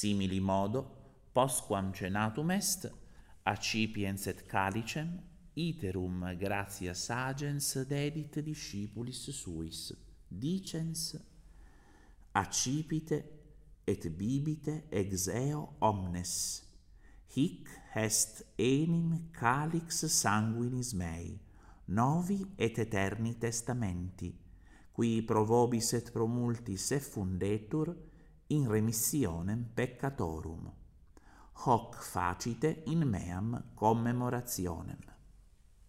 Simili modo, postquam cenatum est, accipiens et calicem, iterum gratias agens dedit discipulis suis, dicens: accipite et bibite ex eo omnes, hic est enim calix sanguinis mei, novi et eterni testamenti, qui pro vobis et pro multis effundetur in remissionem peccatorum. Hoc facite in meam commemorationem.